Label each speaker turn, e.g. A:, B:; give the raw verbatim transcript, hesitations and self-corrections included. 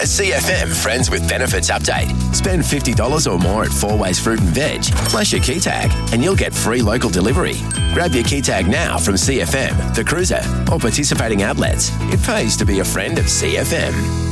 A: A C F M Friends with Benefits update. Spend fifty dollars or more at Four Ways Fruit and Veg. Flash your key tag and you'll get free local delivery. Grab your key tag now from C F M, The Cruiser, or participating outlets. It pays to be a friend of C F M.